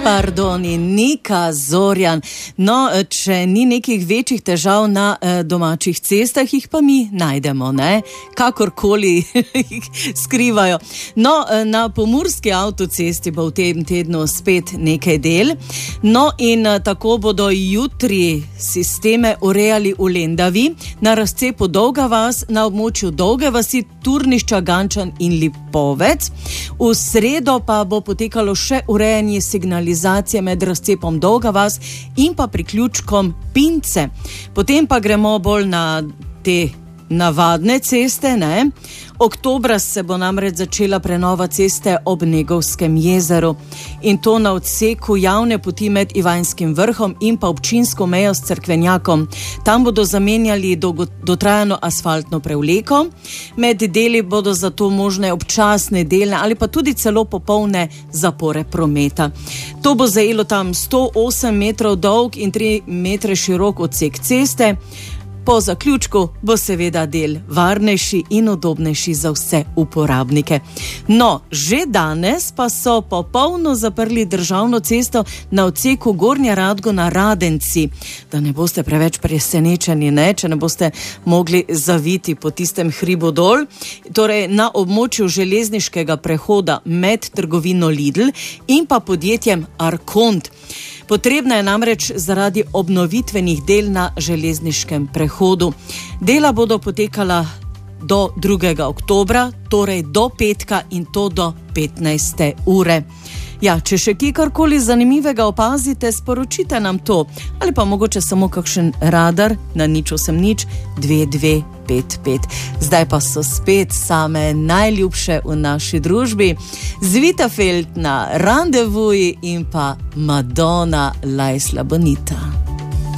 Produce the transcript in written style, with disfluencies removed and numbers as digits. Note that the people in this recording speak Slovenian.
Pardoni, Nika Zorjan. No, če ni nekih večjih težav na domačih cestah, jih pa mi najdemo, ne? Kakorkoli jih skrivajo. No, na pomurski avtocesti bo v tem tednu spet nekaj del. No, in tako bodo jutri sisteme urejali v Lendavi, na razcepu Dolga vas, na območju Dolge vasi, Turnišča, Gančan in Lipovec. V sredo pa bo potekalo še urejanje signalizacije med razcepom Dolga vas in pa priključkom Pince. Potem pa gremo bolj na te navadne ceste, ne? Oktobra se bo namreč začela prenova ceste ob Negovskem jezeru in to na odseku javne poti med Ivanskim vrhom in pa občinsko mejo s Cerkvenjakom. Tam bodo zamenjali dotrajano asfaltno prevleko. Med deli bodo zato možne občasne delne ali pa tudi celo popolne zapore prometa. To bo zajelo tam 108 metrov dolg in 3 metre širok odsek ceste. Po zaključku bo seveda del varnejši in udobnejši za vse uporabnike. No, že danes pa so popolno zaprli državno cesto na odseku Gornja Radgona Radenci. Da ne boste preveč presenečeni, ne, če ne boste mogli zaviti po tistem hribu dol. Torej, na območju železniškega prehoda med trgovino Lidl in pa podjetjem Arkont. Potrebna je namreč zaradi obnovitvenih del na železniškem prehodu. Dela bodo potekala do 2. oktobra, torej do petka in to do 15. ure. Ja, če še karkoli zanimivega opazite, sporočite nam to. Ali pa mogoče samo kakšen radar na 080 2255. Zdaj pa so spet same najljubše v naši družbi. Zvita Feld na Randevuji in pa Madonna La Isla Bonita.